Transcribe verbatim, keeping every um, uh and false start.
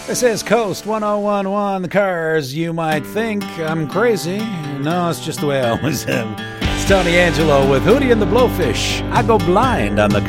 This is Coast one oh one point one, the Cars. You might think I'm crazy. No, it's just the way I always am. It's Tony Angelo with Hootie and the Blowfish. I go blind on the